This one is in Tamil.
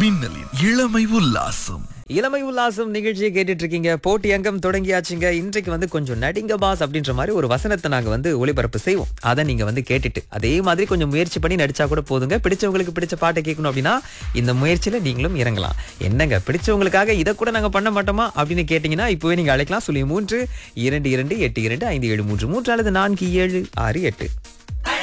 மின்னலின் இளமை உல்லாசம். இளமை உல்லாசம் நிகழ்ச்சியை கேட்டுட்டு இருக்கீங்க. போட்டி அங்கம் தொடங்கியாச்சுங்க. இன்றைக்கு கொஞ்சம் நடிங்க பாஸ் அப்படின்ற மாதிரி ஒரு வசனத்தை நாங்க ஒளிபரப்பு செய்வோம். அதை நீங்க கேட்டுட்டு அதே மாதிரி கொஞ்சம் முயற்சி பண்ணி நடிச்சா கூட போதுங்க. பிடிச்சவங்களுக்கு பிடிச்ச பாட்டை கேட்கணும் அப்படின்னா இந்த முயற்சியில நீங்களும் இறங்கலாம். என்னங்க பிடிச்சவங்களுக்காக இதை கூட நாங்க பண்ண மாட்டோமா அப்படின்னு கேட்டீங்கன்னா இப்பவே நீங்க அழைக்கலாம். 03 22 82 5733 அல்லது 4768.